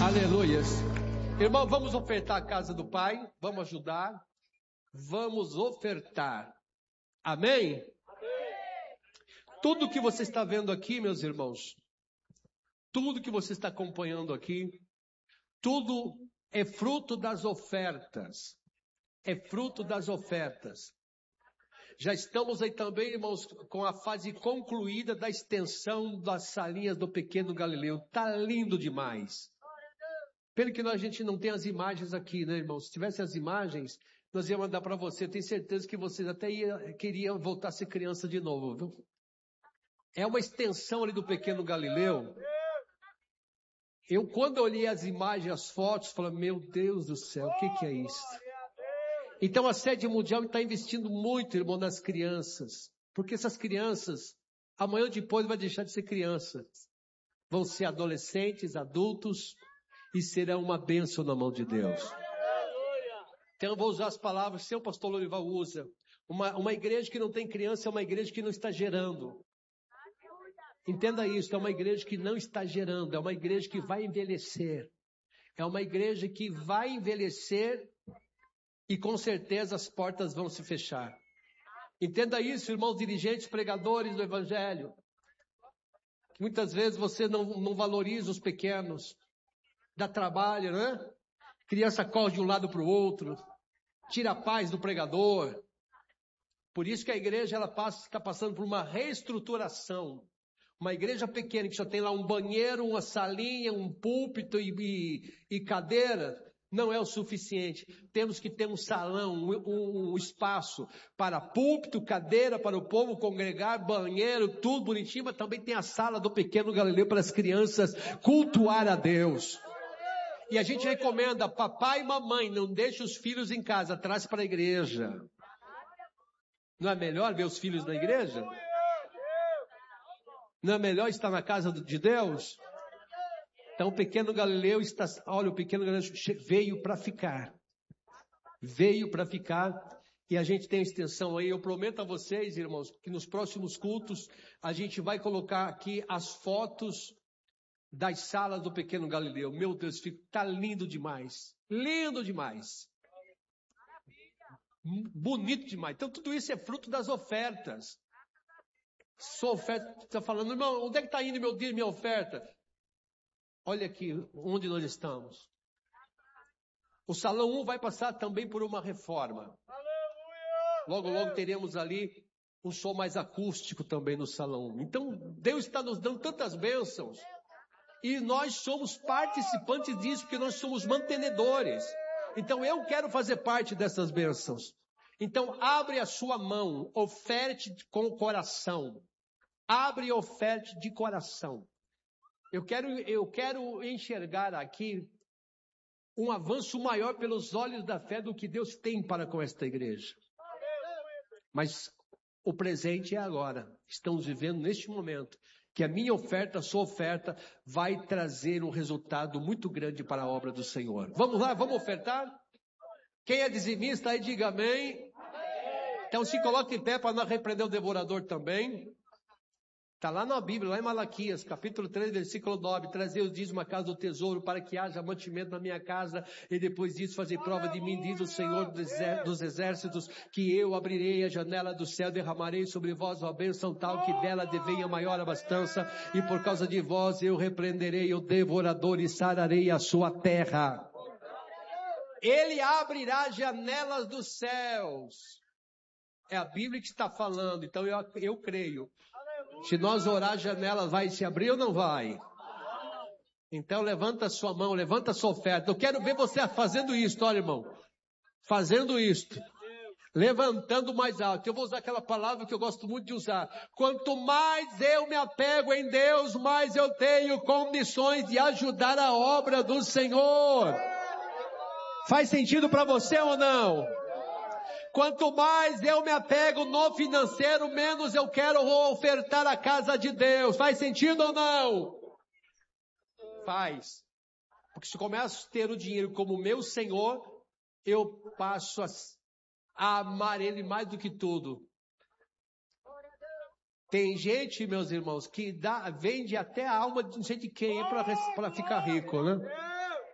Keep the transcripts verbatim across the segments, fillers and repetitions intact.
Aleluias. Irmão, vamos ofertar a casa do Pai, vamos ajudar, vamos ofertar. Amém? Amém. Tudo que você está vendo aqui, meus irmãos, tudo que você está acompanhando aqui, tudo é fruto das ofertas. É fruto das ofertas. Já estamos aí também, irmãos, com a fase concluída da extensão das salinhas do Pequeno Galileu. Tá lindo demais. Pelo que a gente não tem as imagens aqui, né, irmãos? Se tivesse as imagens, nós íamos mandar para você. Eu tenho certeza que vocês até ia, queriam voltar a ser criança de novo, viu? É uma extensão ali do Pequeno Galileu. Eu, quando eu olhei as imagens, as fotos, falei, meu Deus do céu, o que, que é isso? Então a sede mundial está investindo muito, irmão, nas crianças. Porque essas crianças, amanhã ou depois vai deixar de ser crianças. Vão ser adolescentes, adultos e serão uma bênção na mão de Deus. Então eu vou usar as palavras que o pastor Lorival usa. Uma, uma igreja que não tem criança é uma igreja que não está gerando. Entenda isso, é uma igreja que não está gerando, é uma igreja que vai envelhecer. É uma igreja que vai envelhecer e com certeza as portas vão se fechar. Entenda isso, irmãos dirigentes, pregadores do Evangelho. Muitas vezes você não, não valoriza os pequenos. Dá trabalho, né? Criança corre de um lado para o outro. Tira a paz do pregador. Por isso que a igreja ela passa, está passando por uma reestruturação. Uma igreja pequena que só tem lá um banheiro, uma salinha, um púlpito e, e, e cadeira, não é o suficiente. Temos que ter um salão, um, um, um espaço para púlpito, cadeira para o povo congregar, banheiro, tudo bonitinho, mas também tem a sala do Pequeno Galileu para as crianças cultuar a Deus. E a gente recomenda, papai e mamãe, não deixe os filhos em casa, traz para a igreja. Não é melhor ver os filhos na igreja? Não é melhor estar na casa de Deus? Então o Pequeno Galileu está, olha, o Pequeno Galileu veio para ficar. Veio para ficar e a gente tem a extensão aí. Eu prometo a vocês, irmãos, que nos próximos cultos a gente vai colocar aqui as fotos das salas do Pequeno Galileu. Meu Deus, está lindo demais. Lindo demais. Bonito demais. Então tudo isso é fruto das ofertas. Sua oferta, está falando, irmão, onde é que está indo meu dia, minha oferta? Olha aqui onde nós estamos. O Salão um vai passar também por uma reforma. Logo, logo teremos ali um som mais acústico também no Salão um. Então, Deus está nos dando tantas bênçãos. E nós somos participantes disso, porque nós somos mantenedores. Então, eu quero fazer parte dessas bênçãos. Então, abre a sua mão, oferte com o coração. Abre e oferte de coração. Eu quero, eu quero enxergar aqui um avanço maior pelos olhos da fé do que Deus tem para com esta igreja. Mas o presente é agora. Estamos vivendo neste momento que a minha oferta, a sua oferta, vai trazer um resultado muito grande para a obra do Senhor. Vamos lá, vamos ofertar? Quem é dizimista aí, diga amém. Então se coloque em pé para não repreender o devorador também. Está lá na Bíblia, lá em Malaquias, capítulo três, versículo nove. Trazer o dízimo à casa do tesouro para que haja mantimento na minha casa e depois disso fazer prova de mim, diz o Senhor dos exércitos, que eu abrirei a janela do céu, derramarei sobre vós uma bênção tal que dela devenha maior abastança e por causa de vós eu repreenderei o devorador e sararei a sua terra. Ele abrirá janelas dos céus. É a Bíblia que está falando, então eu, eu creio. Se nós orar, a janela vai se abrir ou não vai? Então levanta a sua mão, levanta a sua oferta. Eu quero ver você fazendo isso, olha irmão. Fazendo isto. Levantando mais alto. Eu vou usar aquela palavra que eu gosto muito de usar. Quanto mais eu me apego em Deus, mais eu tenho condições de ajudar a obra do Senhor. Faz sentido para você ou não? Quanto mais eu me apego no financeiro, menos eu quero ofertar a casa de Deus. Faz sentido ou não? Faz. Porque se eu começo a ter o dinheiro como meu Senhor, eu passo a, a amar Ele mais do que tudo. Tem gente, meus irmãos, que dá, vende até a alma de não sei de quem para ficar rico, né?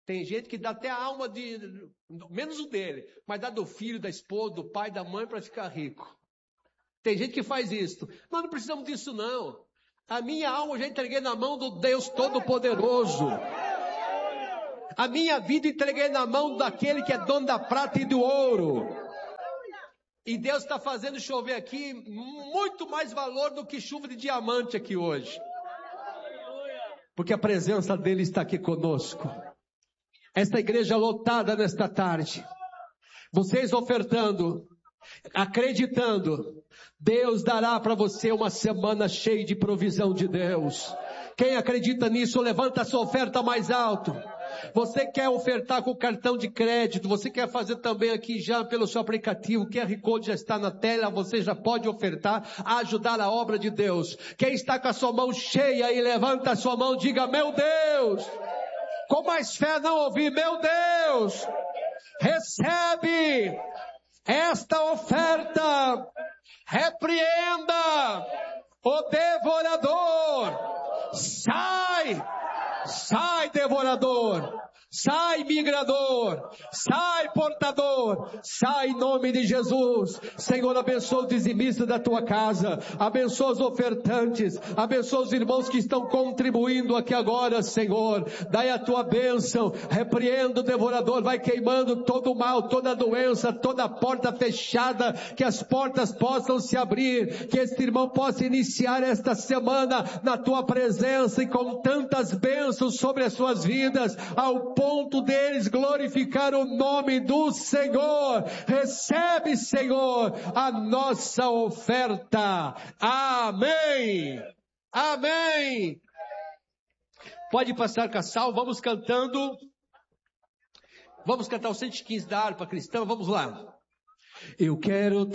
Tem gente que dá até a alma de, menos o dele, mas dá do filho, da esposa, do pai, da mãe para ficar rico. Tem gente que faz isso. Nós não precisamos disso não. A minha alma eu já entreguei na mão do Deus Todo-Poderoso. A minha vida entreguei na mão daquele que é dono da prata e do ouro. E Deus está fazendo chover aqui muito mais valor do que chuva de diamante aqui hoje. Porque a presença dele está aqui conosco. Esta igreja lotada nesta tarde. Vocês ofertando, acreditando, Deus dará para você uma semana cheia de provisão de Deus. Quem acredita nisso, levanta a sua oferta mais alto. Você quer ofertar com cartão de crédito, você quer fazer também aqui já pelo seu aplicativo, o Q R Code já está na tela, você já pode ofertar, ajudar a obra de Deus. Quem está com a sua mão cheia e levanta a sua mão, diga, meu Deus, com mais fé não ouvir, meu Deus, recebe esta oferta, repreenda o devorador, sai, sai devorador, sai migrador, sai portador, sai em nome de Jesus. Senhor, abençoa o dizimista da tua casa, abençoa os ofertantes, abençoa os irmãos que estão contribuindo aqui agora, Senhor. Dai a tua bênção, repreenda o devorador, vai queimando todo o mal, toda a doença, toda a porta fechada, que as portas possam se abrir, que este irmão possa iniciar esta semana na tua presença e com tantas bênçãos sobre as suas vidas, ao ponto deles glorificar o nome do Senhor. Recebe, Senhor, a nossa oferta. Amém. Amém. Pode passar, Cassal, vamos cantando. Vamos cantar o cento e quinze da harpa cristã, vamos lá. Eu quero